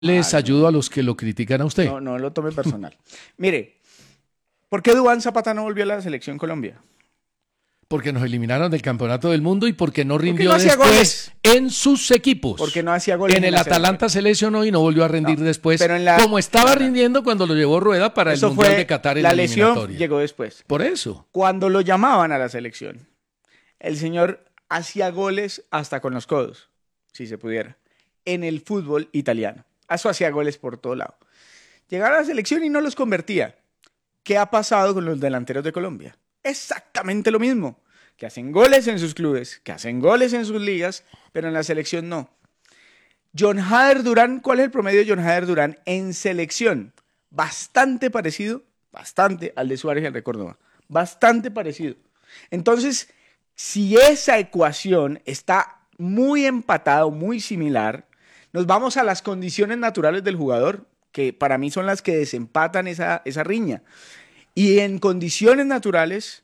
les ayudo a los que lo critican a usted. No, no lo tome personal. Mire, ¿por qué Duván Zapata no volvió a la selección Colombia? Porque nos eliminaron del campeonato del mundo y porque no rindió no hacía después goles. en sus equipos. Porque no hacía goles. En el Atalanta se lesionó y no volvió a rendir después, pero como estaba rindiendo cuando lo llevó Rueda para el Mundial de Qatar en la eliminatoria. La lesión llegó después. Por eso. Cuando lo llamaban a la selección, el señor hacía goles hasta con los codos, si se pudiera, en el fútbol italiano. Eso hacía goles por todo lado. Llegaba a la selección y no los convertía. ¿Qué ha pasado con los delanteros de Colombia? Exactamente lo mismo. Que hacen goles en sus clubes, que hacen goles en sus ligas, pero en la selección no. John Hader Durán, ¿cuál es el promedio de John Hader Durán en selección? Bastante parecido, bastante al de Suárez y al de Córdoba. Bastante parecido. Entonces, si esa ecuación está muy empatada, muy similar, nos vamos a las condiciones naturales del jugador, que para mí son las que desempatan esa riña. Y en condiciones naturales,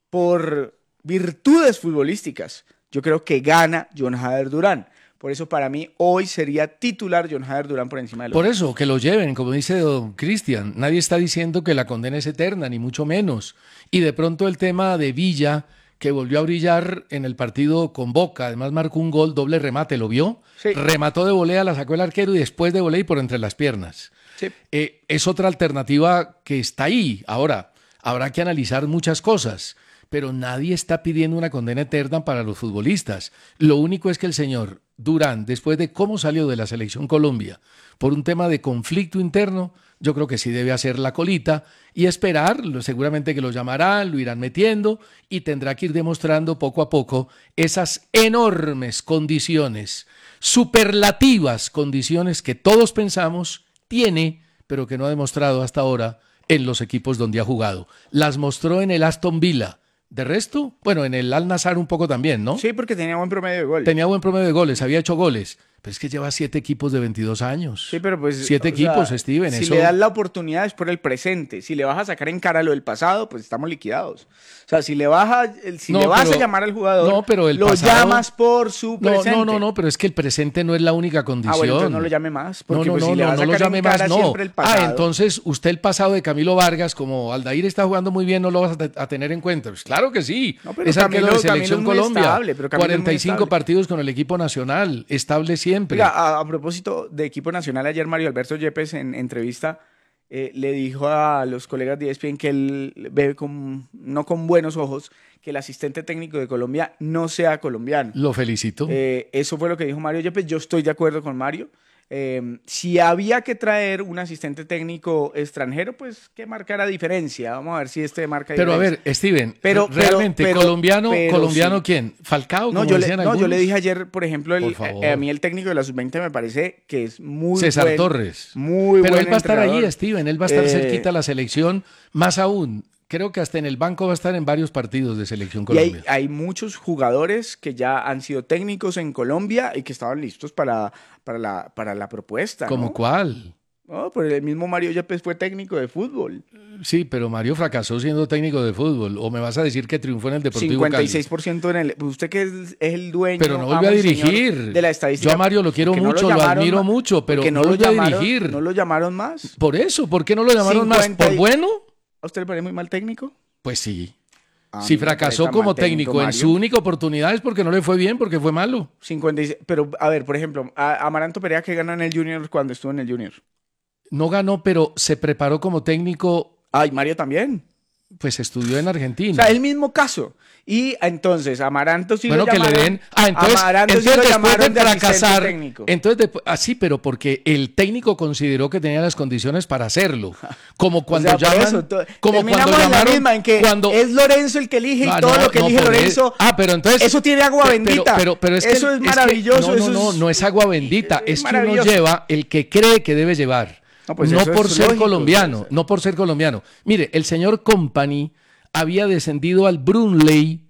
por virtudes futbolísticas, yo creo que gana John Hader Durán. Por eso para mí hoy sería titular John Hader Durán por encima de los Por demás. eso, que lo lleven, como dice don Cristian. Nadie está diciendo que la condena es eterna, ni mucho menos. Y de pronto el tema de Villa, que volvió a brillar en el partido con Boca, además marcó un gol, doble remate, ¿lo vio? Sí. Remató de volea, la sacó el arquero y después de volea y por entre las piernas. Sí. Es otra alternativa que está ahí. Ahora, habrá que analizar muchas cosas, pero nadie está pidiendo una condena eterna para los futbolistas. Lo único es que el señor Durán, después de cómo salió de la selección Colombia, por un tema de conflicto interno, yo creo que sí debe hacer la colita y esperar, seguramente que lo llamarán, lo irán metiendo y tendrá que ir demostrando poco a poco esas enormes condiciones, superlativas condiciones que todos pensamos tiene, pero que no ha demostrado hasta ahora en los equipos donde ha jugado. Las mostró en el Aston Villa. De resto, bueno, en el Al-Nassr un poco también, ¿no? Sí, porque tenía buen promedio de goles. Tenía buen promedio de goles, había hecho goles. Pero es que lleva 7 equipos de 22 años. Sí, pero pues... 7 equipos, Steven. Si eso... le das la oportunidad es por el presente. Si le vas a sacar en cara lo del pasado, pues estamos liquidados. O sea, si le vas a llamar al jugador, lo llamas por su presente. No, pero es que el presente no es la única condición. Bueno, entonces no lo llame más. Porque si le vas a lo sacar llame en cara más, siempre el pasado. Entonces usted el pasado de Camilo Vargas, como Aldair está jugando muy bien, no lo vas a tener en cuenta. Pues claro que sí. No, pero es arquero de Selección Colombia. Estable, 45 partidos con el equipo nacional, estable siempre. Mira, a propósito de equipo nacional, ayer Mario Alberto Yepes en entrevista le dijo a los colegas de ESPN que él ve no con buenos ojos que el asistente técnico de Colombia no sea colombiano. Lo felicito. Eso fue lo que dijo Mario Yepes. Yo estoy de acuerdo con Mario. Si había que traer un asistente técnico extranjero, pues que marcara diferencia. Vamos a ver si este marca diferencia. Pero a ver, Steven, realmente, colombiano sí. ¿Quién? ¿Falcao? No, yo le dije ayer, por ejemplo, a mí el técnico de la sub-20 me parece que es muy César Torres. Muy pero buen él va a estar entrenador. allí, Steven, él va a estar cerquita a la selección, más aún. Creo que hasta en el banco va a estar en varios partidos de Selección Colombia. Y hay muchos jugadores que ya han sido técnicos en Colombia y que estaban listos para la propuesta. ¿Cómo ¿no? cuál? No, pero el mismo Mario Yepes fue técnico de fútbol. Sí, pero Mario fracasó siendo técnico de fútbol. ¿O me vas a decir que triunfó en el Deportivo 56% Cali? en el... Usted que es el dueño... Pero no volvió a dirigir. De la estadística. Yo a Mario lo quiero mucho, lo admiro mucho, pero no volvió a dirigir. ¿No lo llamaron más? Por eso, ¿por qué no lo llamaron más? ¿Por bueno? ¿A usted le parece muy mal técnico? Pues sí. Si fracasó como técnico en su única oportunidad es porque no le fue bien, porque fue malo. 56. Pero, a ver, por ejemplo, Amaranto Perea que ganó en el Junior cuando estuvo en el Junior. No ganó, pero se preparó como técnico. Ay, Mario también. Pues estudió en Argentina. O sea, el mismo caso. Y entonces, Amaranto sí bueno, lo llamaron. Que le den. Entonces sí lo después de de fracasar. Técnico. Entonces, sí, pero porque el técnico consideró que tenía las condiciones para hacerlo. Como cuando llaman. Eso, como cuando llamaron. En la misma, en que es Lorenzo el que elige y todo lo que elige Lorenzo. Pero entonces. Eso tiene agua bendita. Pero es que eso es maravilloso. No es agua bendita. Es que uno lleva el que cree que debe llevar. No por ser colombiano. No por ser colombiano. Mire, el señor Company había descendido al Brunley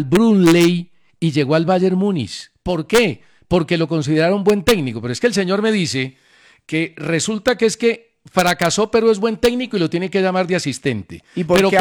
y llegó al Bayern Múnich. ¿Por qué? Porque lo consideraron buen técnico. Pero es que el señor me dice que resulta que es que fracasó, pero es buen técnico y lo tiene que llamar de asistente. ¿Y por Pero qué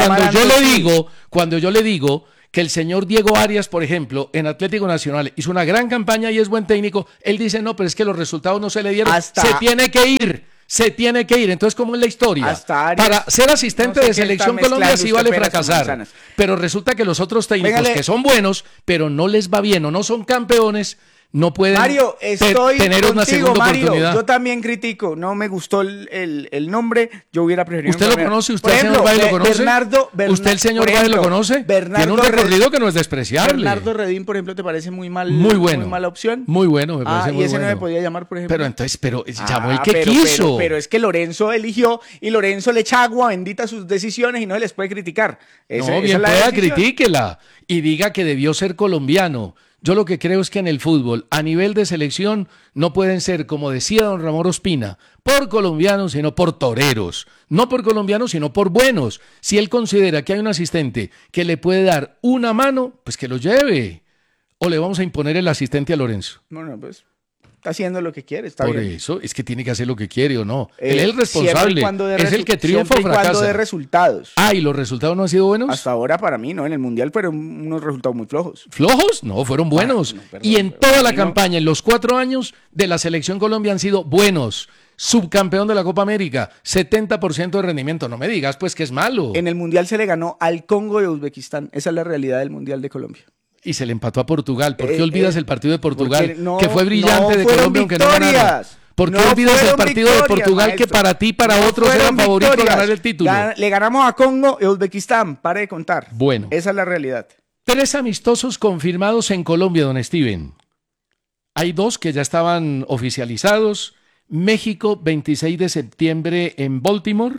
cuando yo le digo que el señor Diego Arias, por ejemplo, en Atlético Nacional hizo una gran campaña y es buen técnico, él dice, no, pero es que los resultados no se le dieron, se tiene que ir. Se tiene que ir. Entonces, ¿cómo es la historia? Para ser asistente de Selección Colombia sí vale fracasar. Pero resulta que los otros técnicos que son buenos, pero no les va bien o no son campeones, no pueden tener una segunda oportunidad. Yo también critico, no me gustó el nombre, yo hubiera preferido... ¿Usted lo conoce? ¿Usted el señor Báez lo conoce? ¿Usted el señor Báez lo conoce? Tiene un recorrido que no es despreciable. Bernardo Redín, por ejemplo, ¿te parece muy mal? Muy bueno. Muy mala opción. Muy bueno, me parece muy bueno. Y ese no me podía llamar, por ejemplo. Pero entonces, llamó el que quiso. Pero es que Lorenzo eligió y Lorenzo le echa agua bendita a sus decisiones y no se les puede criticar. No, bien pueda, critíquela y diga que debió ser colombiano. Yo lo que creo es que en el fútbol, a nivel de selección, no pueden ser, como decía don Ramón Ospina, por colombianos, sino por toreros. No por colombianos, sino por buenos. Si él considera que hay un asistente que le puede dar una mano, pues que lo lleve. ¿O le vamos a imponer el asistente a Lorenzo? No, pues está haciendo lo que quiere, está bien. Por eso, es que tiene que hacer lo que quiere o no. Él es el responsable, es el que triunfa o fracasa. Cuando de resultados. ¿Y los resultados no han sido buenos? Hasta ahora para mí, ¿no? En el Mundial fueron unos resultados muy flojos. ¿Flojos? No, fueron buenos. Y en toda la campaña, en los 4 años de la Selección Colombia han sido buenos. Subcampeón de la Copa América, 70% de rendimiento. No me digas, pues, que es malo. En el Mundial se le ganó al Congo y a Uzbekistán. Esa es la realidad del Mundial de Colombia. Y se le empató a Portugal. ¿Por qué olvidas el partido de Portugal? Que fue brillante de Colombia, aunque no ganaron. ¿Por qué olvidas el partido de Portugal, maestro, que para ti, para otros era favorito a ganar el título? Le ganamos a Congo y a Uzbekistán. Pare de contar. Bueno. Esa es la realidad. 3 amistosos confirmados en Colombia, don Steven. Hay 2 que ya estaban oficializados. México, 26 de septiembre en Baltimore.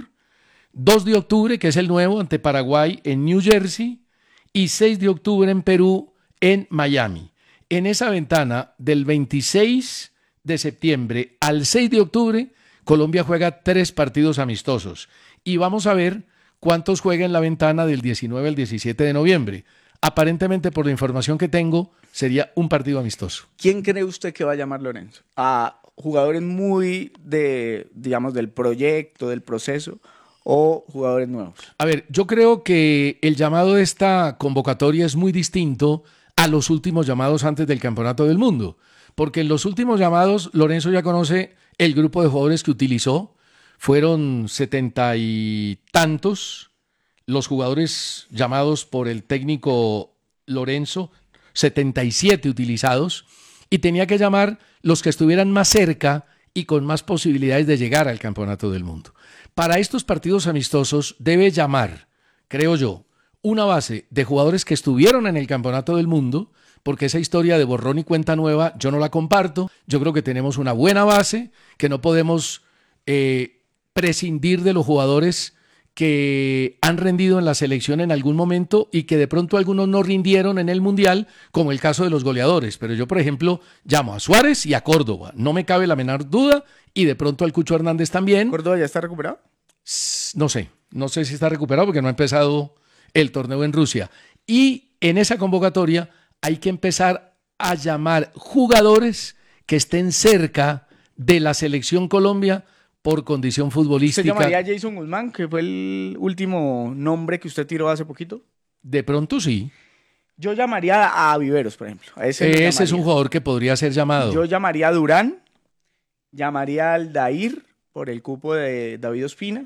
2 de octubre, que es el nuevo, ante Paraguay en New Jersey. Y 6 de octubre en Perú, en Miami. En esa ventana, del 26 de septiembre al 6 de octubre, Colombia juega 3 partidos amistosos. Y vamos a ver cuántos juega en la ventana del 19 al 17 de noviembre. Aparentemente, por la información que tengo, sería un partido amistoso. ¿Quién cree usted que va a llamar Lorenzo? ¿A jugadores muy del proyecto, del proceso, o jugadores nuevos? A ver, yo creo que el llamado de esta convocatoria es muy distinto a los últimos llamados antes del Campeonato del Mundo, porque en los últimos llamados Lorenzo ya conoce el grupo de jugadores que utilizó, fueron 70 y tantos los jugadores llamados por el técnico Lorenzo, 77 utilizados, y tenía que llamar los que estuvieran más cerca y con más posibilidades de llegar al Campeonato del Mundo. Para estos partidos amistosos debe llamar, creo yo, una base de jugadores que estuvieron en el Campeonato del Mundo, porque esa historia de borrón y cuenta nueva yo no la comparto. Yo creo que tenemos una buena base, que no podemos prescindir de los jugadores que han rendido en la selección en algún momento y que de pronto algunos no rindieron en el Mundial, como el caso de los goleadores. Pero yo, por ejemplo, llamo a Suárez y a Córdoba, no me cabe la menor duda, y de pronto al Cucho Hernández también. ¿Córdoba ya está recuperado? No sé si está recuperado porque no ha empezado el torneo en Rusia. Y en esa convocatoria hay que empezar a llamar jugadores que estén cerca de la selección Colombia por condición futbolística. ¿Usted llamaría a Jason Guzmán, que fue el último nombre que usted tiró hace poquito? De pronto sí. Yo llamaría a Viveros, por ejemplo. Ese es un jugador que podría ser llamado. Yo llamaría a Durán, llamaría al Dair por el cupo de David Ospina.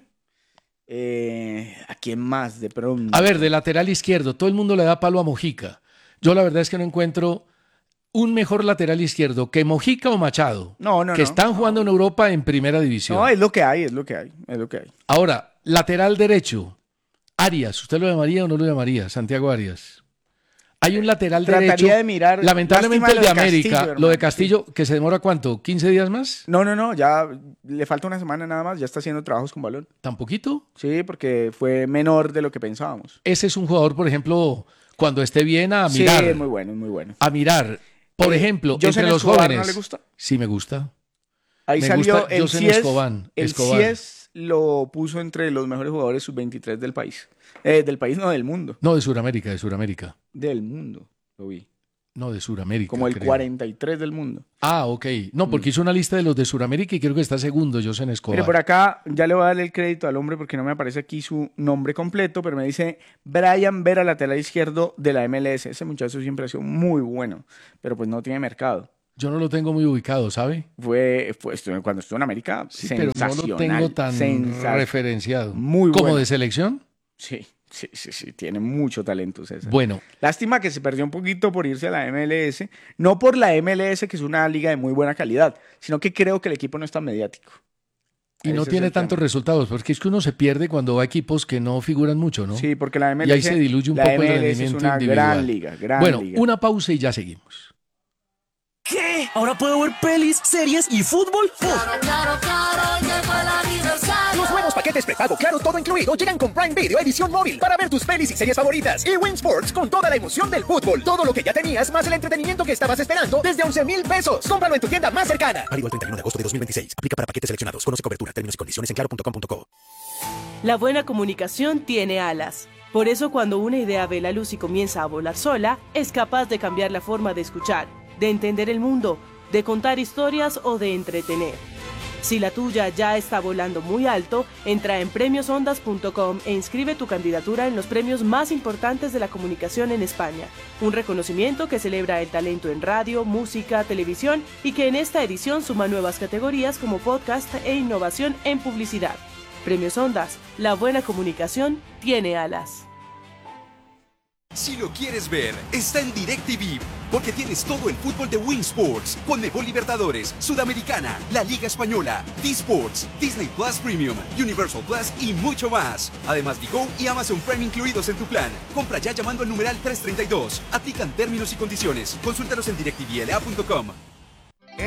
¿A quién más de pronto? A ver, de lateral izquierdo, todo el mundo le da palo a Mojica. Yo la verdad es que no encuentro un mejor lateral izquierdo que Mojica o Machado, que están jugando en Europa en primera división. No, es lo que hay. Ahora, lateral derecho, Arias, ¿usted lo llamaría o no lo llamaría? Santiago Arias. Hay un lateral derecho, de mirar, lamentablemente el de América, Castillo, lo de Castillo, sí. Que se demora ¿cuánto? ¿15 días más? No, ya le falta una semana nada más, ya está haciendo trabajos con balón. ¿Tan poquito? Sí, porque fue menor de lo que pensábamos. Ese es un jugador, por ejemplo, cuando esté bien a mirar. Sí, es muy bueno. A mirar. Por ejemplo, entre los jóvenes. ¿No le gusta? Sí, me gusta. Ahí salió el CIES lo puso entre los mejores jugadores sub-23 del país. Del país, no, del mundo. No, de Sudamérica. Del mundo, lo vi. No, de Sudamérica. como el creo. 43 del mundo. Ah, ok. No, porque hizo una lista de los de Sudamérica y creo que está segundo, Josen Escobar. Mire, por acá ya le voy a darle el crédito al hombre porque no me aparece aquí su nombre completo, pero me dice Brian Vera, lateral izquierdo de la MLS. Ese muchacho siempre ha sido muy bueno, pero pues no tiene mercado. Yo no lo tengo muy ubicado, ¿sabe? Cuando estuvo en América, Sí, pero no lo tengo tan referenciado. Muy ¿Como bueno. de selección? Sí, tiene mucho talento César. Bueno, Lástima que se perdió un poquito por irse a la MLS, no por la MLS, que es una liga de muy buena calidad, sino que creo que el equipo no es tan mediático. y no Ese es tiene el tantos tema. resultados, porque es que uno se pierde cuando va a equipos que no figuran mucho, ¿no? Sí, porque la MLS, Y ahí se diluye un la poco el MLS rendimiento es una individual. gran liga, gran Bueno, liga. una pausa y ya seguimos. ¿Qué? ¿Ahora puedo ver pelis, series y fútbol? Claro, llegó el aniversario. Los nuevos paquetes prepago Claro Todo Incluido llegan con Prime Video edición móvil para ver tus pelis y series favoritas. Y Win Sports con toda la emoción del fútbol. Todo lo que ya tenías más el entretenimiento que estabas esperando desde 11,000 pesos. Cómpralo en tu tienda más cercana. Válido el 31 de agosto de 2026. Aplica para paquetes seleccionados. Conoce cobertura, términos y condiciones en claro.com.co. La buena comunicación tiene alas. Por eso cuando una idea ve la luz y comienza a volar sola, es capaz de cambiar la forma de escuchar, de entender el mundo, de contar historias o de entretener. Si la tuya ya está volando muy alto, entra en premiosondas.com e inscribe tu candidatura en los premios más importantes de la comunicación en España. Un reconocimiento que celebra el talento en radio, música, televisión y que en esta edición suma nuevas categorías como podcast e innovación en publicidad. Premios Ondas, la buena comunicación tiene alas. Si lo quieres ver, está en DirecTV, porque tienes todo el fútbol de Win Sports, Conmebol Libertadores, Sudamericana, la Liga Española, D-Sports, Disney Plus Premium, Universal Plus y mucho más. Además, Digo y Amazon Prime incluidos en tu plan. Compra ya llamando al numeral 332. Aplican términos y condiciones. Consúltalos en directvla.com.